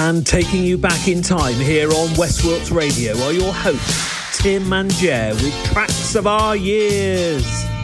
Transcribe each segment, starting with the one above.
And taking you back in time here on Westworks Radio are your hosts, Tim and Jer, with Tracks of Our Years.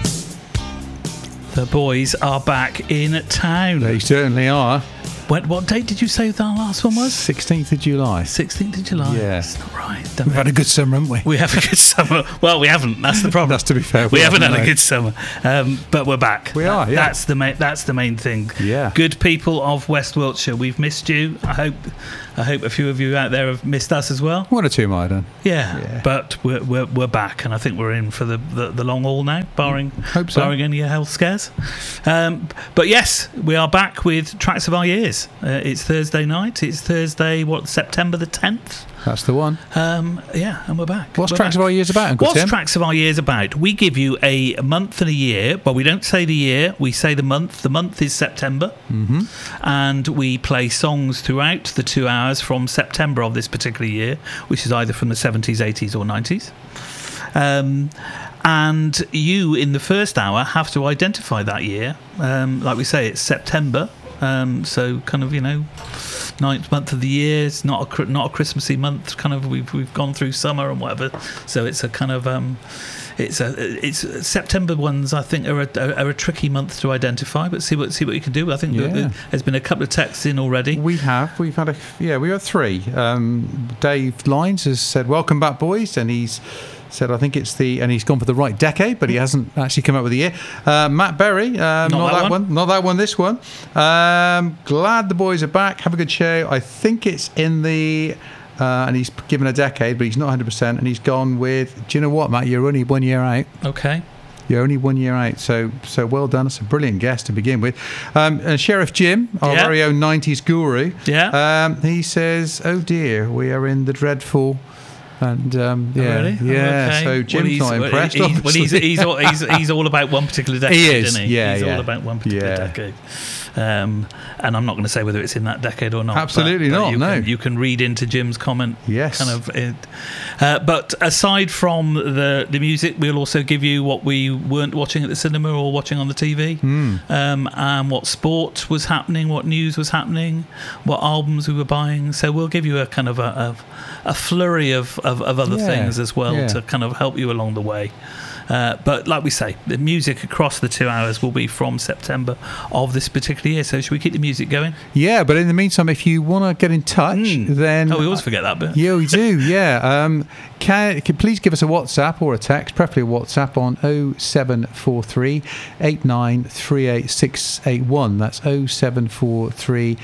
The boys are back in town. They certainly are. What date did you say the last one was? 16th of July. 16th of July? Yeah. That's not right. We've had a good summer, haven't we? We have a good summer. Well, we haven't. That's the problem. That's to be fair. We haven't had a good summer. But we're back. We are, yeah. That's the main thing. Yeah. Good people of West Wiltshire, we've missed you. I hope a few of you out there have missed us as well. One or two might have done. Yeah. But we're back, and I think we're in for the long haul now, barring any health scares. But yes, we are back with Tracks of Our Years. It's Thursday night. It's Thursday, September the 10th? That's the one. And we're back. What's Tracks of Our Years about, Uncle Tim? What's Tracks of Our Years about? We give you a month and a year. Well, we don't say the year, we say the month. The month is September. Mm-hmm. And we play songs throughout the 2 hours from September of this particular year, which is either from the 70s, 80s or 90s. And you, in the first hour, have to identify that year. Like we say, it's September. So kind of, ninth month of the year. It's not a Christmassy month. Kind of we've gone through summer and whatever. So it's a kind of it's September ones. I think are a tricky month to identify. But see what you can do. I think there's been a couple of texts in already. We've had three. Dave Lines has said, "Welcome back, boys," and he's said, I think it's and he's gone for the right decade, but he hasn't actually come up with the year. Matt Berry, not that one, this one. Glad the boys are back. Have a good show. I think it's in the, and he's given a decade, but he's not 100%, and he's gone with, do you know what, Matt, you're only 1 year out. Okay. You're only 1 year out, so well done. It's a brilliant guest to begin with. And Sheriff Jim, our very own 90s guru, he says, oh dear, we are in the dreadful... And really? Okay. So Jim's not impressed. He's all about one particular decade, he is, isn't he? Yeah, he's all about one particular decade. And I'm not going to say whether it's in that decade or not. Absolutely not. You can read into Jim's comment. Yes. But aside from the music, we'll also give you what we weren't watching at the cinema or watching on the TV, and what sport was happening, what news was happening, what albums we were buying. So we'll give you a kind of a flurry of other things as well to kind of help you along the way. But like we say, the music across the 2 hours will be from September of this particular year. So should we keep the music going? Yeah, but in the meantime, if you want to get in touch, then... we always forget that bit. Yeah, we do, yeah. Can please give us a WhatsApp or a text, preferably a WhatsApp on 0743 8938681. That's 0743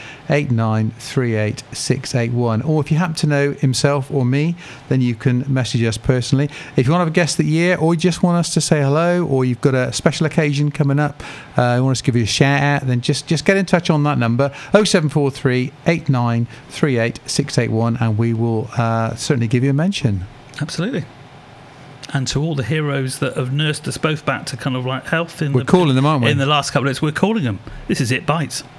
8938681. Or if you happen to know himself or me, then you can message us personally. If you want to have a guest of the year, or you just want us to say hello, or you've got a special occasion coming up, you want us to give you a shout out, then just get in touch on that number 0743 8938681, and we will certainly give you a mention. Absolutely. And to all the heroes that have nursed us both back to kind of like health, we're calling them, aren't we? In the last couple of days, we're calling them. This is It Bites.